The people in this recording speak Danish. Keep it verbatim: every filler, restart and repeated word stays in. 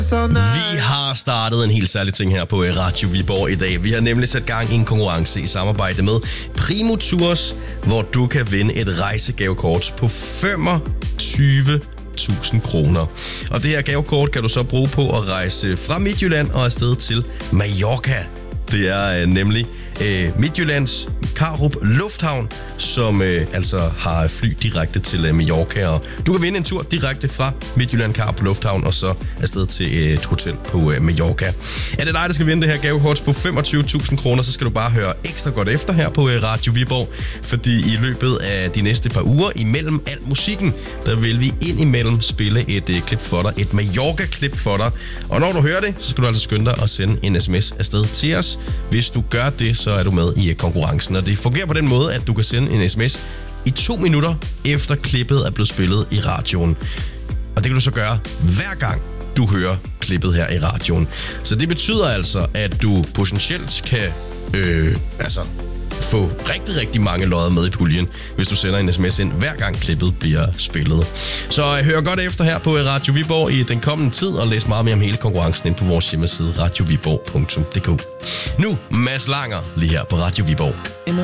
Vi har startet en helt særlig ting her på Radio Viborg i dag. Vi har nemlig sat gang i en konkurrence i samarbejde med Primo Tours, hvor du kan vinde et rejsegavekort på femogtyve tusind kroner. Og det her gavekort kan du så bruge på at rejse fra Midtjylland og afsted til Mallorca. Det er øh, nemlig øh, Midtjyllands Karup Lufthavn, som øh, altså har fly direkte til øh, Mallorca. Og du kan vinde en tur direkte fra Midtjylland Karup Lufthavn og så afsted til øh, et hotel på øh, Mallorca. Er det dig, der skal vinde det her gavekort på femogtyve tusind kroner, så skal du bare høre ekstra godt efter her på øh, Radio Viborg. Fordi i løbet af de næste par uger, imellem al musikken, der vil vi indimellem spille et øh, klip for dig. Et Mallorca-klip for dig. Og når du hører det, så skal du altså skynde dig at sende en sms afsted til os. Hvis du gør det, så er du med i konkurrencen. Og det fungerer på den måde, at du kan sende en sms i to minutter efter klippet er blevet spillet i radioen. Og det kan du så gøre hver gang du hører klippet her i radioen. Så det betyder altså, at du potentielt kan øh, altså få rigtig, rigtig mange lodder med i puljen, hvis du sender en sms ind, hver gang klippet bliver spillet. Så øh, hør godt efter her på Radio Viborg i den kommende tid, og læs meget mere om hele konkurrencen ind på vores hjemmeside radio viborg punktum d k. Nu Mads Langer lige her på Radio Viborg.